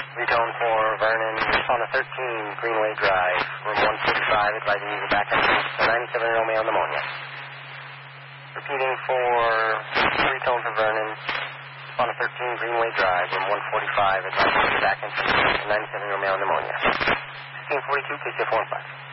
Retone for Vernon, Fauna 13, Greenway Drive, room 145, advising you to back up to 97 Romeo Pneumonia. Repeating for retone for Vernon, Fauna 13, Greenway Drive, room 145, advising you to back into 97 Romeo Pneumonia. 1642, please get 4 and 5.